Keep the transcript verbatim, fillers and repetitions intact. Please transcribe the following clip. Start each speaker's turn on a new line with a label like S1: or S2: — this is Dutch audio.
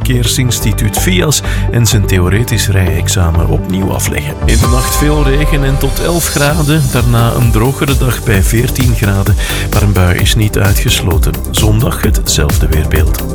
S1: Verkeersinstituut V I A S en zijn theoretisch rijexamen opnieuw afleggen. In de nacht veel regen en tot elf graden. Daarna een drogere dag bij veertien graden. Maar een bui is niet uitgesloten. Zondag hetzelfde weerbeeld.